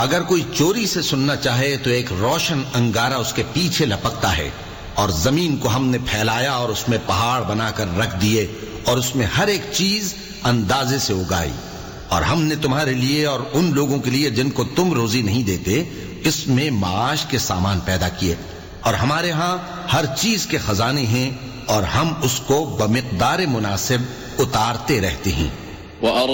अगर कोई चोरी से सुनना चाहे तो एक रोशन अंगारा उसके पीछे लपकता है। और जमीन को हमने फैलाया और उसमें पहाड़ बनाकर रख दिए और उसमें हर एक चीज अंदाजे से उगाई। और हमने तुम्हारे लिए और उन लोगों के लिए जिनको तुम रोजी नहीं देते इसमें माश के सामान पैदा किए। और हमारे यहां हर चीज के खजाने हैं और हम उसको बमिकदार मुनासिब उतारते रहते हैं।